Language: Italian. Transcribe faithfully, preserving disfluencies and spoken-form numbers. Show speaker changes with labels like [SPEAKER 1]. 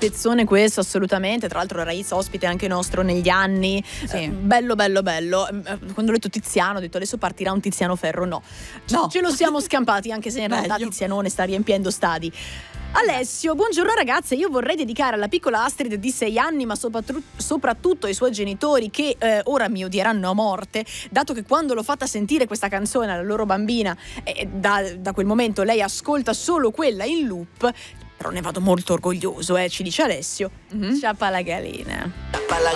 [SPEAKER 1] pezzone questo, assolutamente. Tra l'altro Raiz ospite anche nostro negli anni,
[SPEAKER 2] Sì.
[SPEAKER 1] eh, bello bello bello. Eh, quando ho detto Tiziano ho detto adesso partirà un Tiziano Ferro. No,
[SPEAKER 2] No.
[SPEAKER 1] ce lo siamo scampati, anche se in realtà
[SPEAKER 2] Meglio.
[SPEAKER 1] Tizianone sta riempiendo stadi. Alessio, buongiorno ragazze, io vorrei dedicare alla piccola Astrid di sei anni, ma soprattu- soprattutto ai suoi genitori che eh, ora mi odieranno a morte, dato che quando l'ho fatta sentire questa canzone alla loro bambina, eh, da, da quel momento lei ascolta solo quella in loop, però ne vado molto orgoglioso, eh, ci dice Alessio.
[SPEAKER 2] Mhm.
[SPEAKER 1] Ciappa la galina.